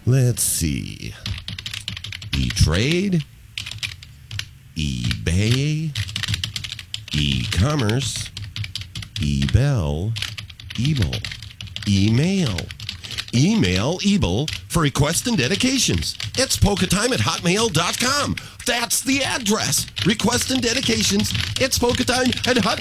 Let's see. E-Trade, eBay, e-commerce, eBell, Ebel, email. Email Ebel for requests and dedications. It's polkatime@hotmail.com. That's the address. Requests and dedications. It's polkatime@hotmail.com.